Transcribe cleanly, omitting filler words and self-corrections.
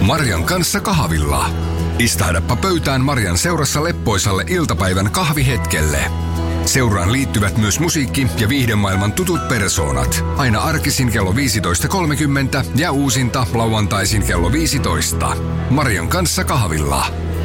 Marian kanssa kahvilla. Istahdappa pöytään Marian seurassa leppoisalle iltapäivän kahvihetkelle. Seuraan liittyvät myös musiikki- ja viihdemaailman tutut persoonat. Aina arkisin kello 15.30 ja uusinta lauantaisin kello 15. Marian kanssa kahvilla.